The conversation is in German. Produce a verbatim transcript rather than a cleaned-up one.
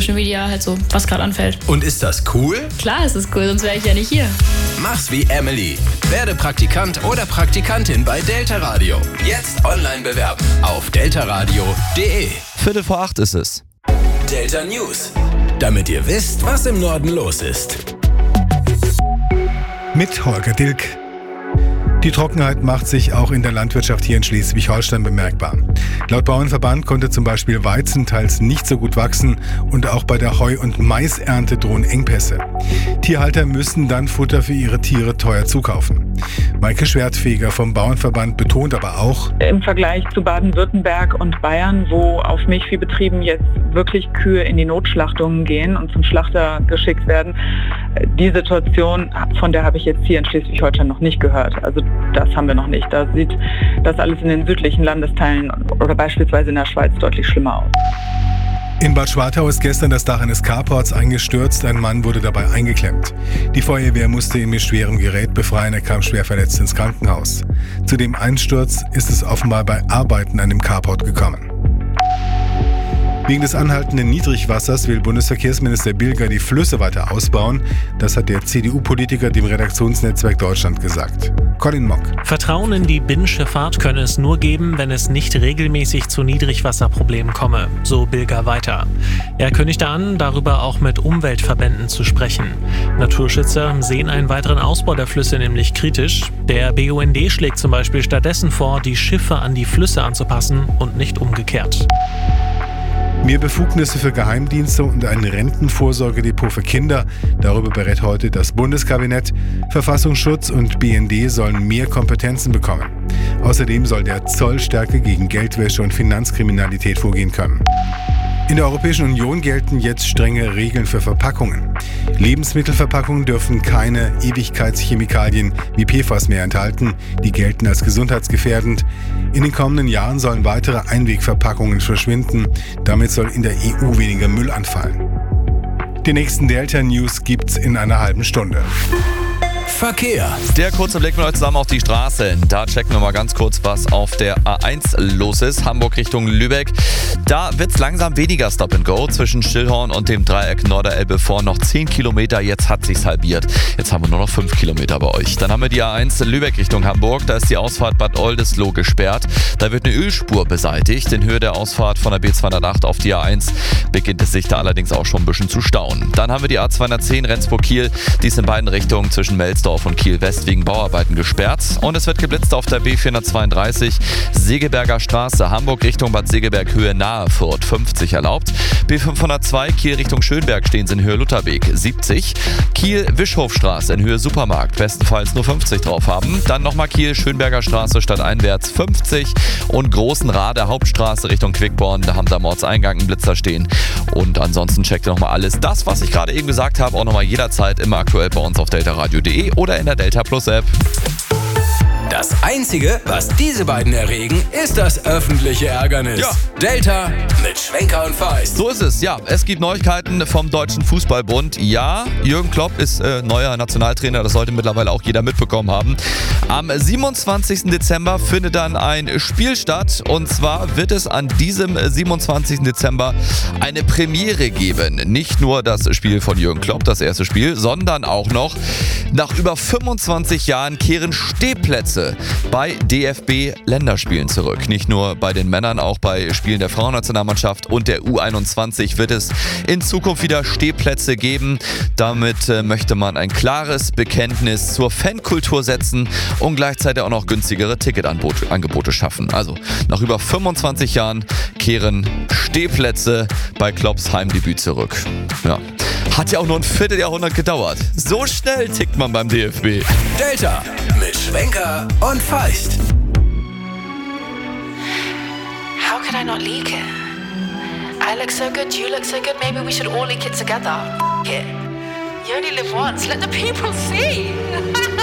Social Media, halt so, was gerade anfällt. Und ist das cool? Klar ist es cool, sonst wäre ich ja nicht hier. Mach's wie Emily. Werde Praktikant oder Praktikantin bei Delta Radio. Jetzt online bewerben auf deltaradio punkt de. Viertel vor acht ist es. Delta News. Damit ihr wisst, was im Norden los ist. Mit Holger Dilk. Die Trockenheit macht sich auch in der Landwirtschaft hier in Schleswig-Holstein bemerkbar. Laut Bauernverband konnte zum Beispiel Weizen teils nicht so gut wachsen und auch bei der Heu- und Maisernte drohen Engpässe. Tierhalter müssen dann Futter für ihre Tiere teuer zukaufen. Maike Schwertfeger vom Bauernverband betont aber auch: Im Vergleich zu Baden-Württemberg und Bayern, wo auf Milchviehbetrieben jetzt wirklich Kühe in die Notschlachtungen gehen und zum Schlachter geschickt werden, die Situation, von der habe ich jetzt hier in Schleswig-Holstein noch nicht gehört. Also das haben wir noch nicht. Da sieht das alles in den südlichen Landesteilen oder beispielsweise in der Schweiz deutlich schlimmer aus. In Bad Schwartau ist gestern das Dach eines Carports eingestürzt. Ein Mann wurde dabei eingeklemmt. Die Feuerwehr musste ihn mit schwerem Gerät befreien. Er kam schwer verletzt ins Krankenhaus. Zu dem Einsturz ist es offenbar bei Arbeiten an dem Carport gekommen. Wegen des anhaltenden Niedrigwassers will Bundesverkehrsminister Bilger die Flüsse weiter ausbauen. Das hat der C D U-Politiker dem Redaktionsnetzwerk Deutschland gesagt. Colin Mock. Vertrauen in die Binnenschifffahrt könne es nur geben, wenn es nicht regelmäßig zu Niedrigwasserproblemen komme, so Bilger weiter. Er kündigte an, darüber auch mit Umweltverbänden zu sprechen. Naturschützer sehen einen weiteren Ausbau der Flüsse nämlich kritisch. Der B U N D schlägt zum Beispiel stattdessen vor, die Schiffe an die Flüsse anzupassen und nicht umgekehrt. Mehr Befugnisse für Geheimdienste und ein Rentenvorsorgedepot für Kinder. Darüber berät heute das Bundeskabinett. Verfassungsschutz und B N D sollen mehr Kompetenzen bekommen. Außerdem soll der Zoll stärker gegen Geldwäsche und Finanzkriminalität vorgehen können. In der Europäischen Union gelten jetzt strenge Regeln für Verpackungen. Lebensmittelverpackungen dürfen keine Ewigkeitschemikalien wie P F A S mehr enthalten. Die gelten als gesundheitsgefährdend. In den kommenden Jahren sollen weitere Einwegverpackungen verschwinden. Damit soll in der E U weniger Müll anfallen. Die nächsten Delta News gibt's in einer halben Stunde. Verkehr. Der kurze Blick mit euch zusammen auf die Straße. Da checken wir mal ganz kurz, was auf der A eins los ist. Hamburg Richtung Lübeck. Da wird es langsam weniger Stop and Go zwischen Stillhorn und dem Dreieck Norderelbe vor. Noch zehn Kilometer, jetzt hat sich's halbiert. Jetzt haben wir nur noch fünf Kilometer bei euch. Dann haben wir die A eins Lübeck Richtung Hamburg. Da ist die Ausfahrt Bad Oldesloe gesperrt. Da wird eine Ölspur beseitigt. In Höhe der Ausfahrt von der B zweihundertacht auf die A eins beginnt es sich da allerdings auch schon ein bisschen zu stauen. Dann haben wir die A zweihundertzehn Rendsburg-Kiel. Die ist in beiden Richtungen zwischen Melsdorf und Kiel West wegen Bauarbeiten gesperrt. Und es wird geblitzt auf der B vierhundertzweiunddreißig Segeberger Straße, Hamburg Richtung Bad Segeberg, Höhe nahe Fürth, fünfzig erlaubt. B fünfhundertzwei Kiel Richtung Schönberg stehen sie in Höhe Lutherbeek, siebzig. Kiel Wischhofstraße in Höhe Supermarkt, bestenfalls nur fünfzig drauf haben. Dann nochmal Kiel Schönberger Straße stadteinwärts fünfzig. Und Großenrade Hauptstraße Richtung Quickborn, da haben sie am Ortseingang einen Blitzer stehen. Und ansonsten checkt ihr nochmal alles. Das, was ich gerade eben gesagt habe, auch nochmal jederzeit immer aktuell bei uns auf deltaradio punkt de oder in der Delta Plus App. Das Einzige, was diese beiden erregen, ist das öffentliche Ärgernis. Ja. Delta mit Schwenker und Feist. So ist es, ja. Es gibt Neuigkeiten vom Deutschen Fußballbund. Ja, Jürgen Klopp ist äh, neuer Nationaltrainer, das sollte mittlerweile auch jeder mitbekommen haben. Am siebenundzwanzigsten Dezember findet dann ein Spiel statt. Und zwar wird es an diesem siebenundzwanzigsten Dezember eine Premiere geben. Nicht nur das Spiel von Jürgen Klopp, das erste Spiel, sondern auch noch nach über fünfundzwanzig Jahren kehren Stehplätze bei D F B-Länderspielen zurück. Nicht nur bei den Männern, auch bei Spielen der Frauennationalmannschaft und der U einundzwanzig wird es in Zukunft wieder Stehplätze geben. Damit äh, möchte man ein klares Bekenntnis zur Fankultur setzen und gleichzeitig auch noch günstigere Ticketangebote schaffen. Also nach über fünfundzwanzig Jahren kehren Stehplätze bei Klopps Heimdebüt zurück. Ja. Hat ja auch nur ein Vierteljahrhundert gedauert. So schnell tickt man beim D F B. Delta mit Schwenker und Feist. How could I not leak it? I look so good, you look so good, maybe we should all leak it together. F- it. You only live once, let the people see.